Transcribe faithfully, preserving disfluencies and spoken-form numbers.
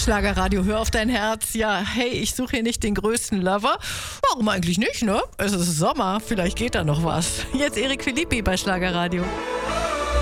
Schlagerradio, hör auf dein Herz. Ja, hey, ich suche hier nicht den größten Lover. Warum eigentlich nicht, ne? Es ist Sommer, vielleicht geht da noch was. Jetzt Erik Philippi bei Schlagerradio.